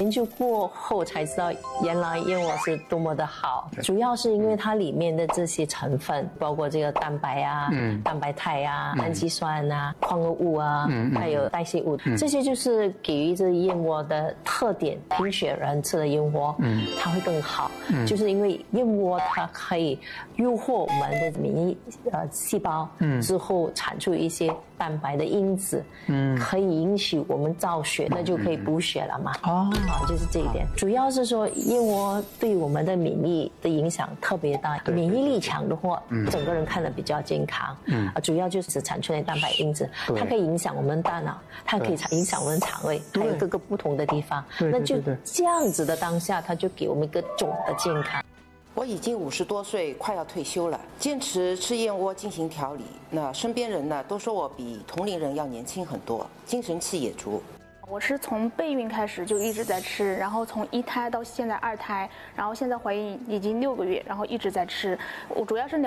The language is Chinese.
研究过后才知道，原来燕窝是多么的好。主要是因为它里面的这些成分，包括这个蛋白啊、蛋白肽啊、氨基酸啊、矿物啊，还有代谢物，这些就是给予这燕窝的特点。贫血人吃的燕窝，它会更好，就是因为燕窝它可以诱惑我们的免疫细胞，之后产出一些蛋白的因子，可以引起我们造血，那就可以补血了嘛。就是这一点。主要是说燕窝对我们的免疫的影响特别大，免疫力强的话，整个人看得比较健康。主要就是产出那蛋白因子，它可以影响我们大脑，它可以影响我们肠胃，还有各个不同的地方。那就这样子的当下，它就给我们一个总的健康。 我已经50多岁，快要退休了，坚持吃燕窝进行调理。那身边人呢都说我比同龄人要年轻很多，精神气也足。 我是从备孕开始就一直在吃，然后从1胎到现在2胎，然后现在怀孕已经6个月，然后一直在吃。我主要是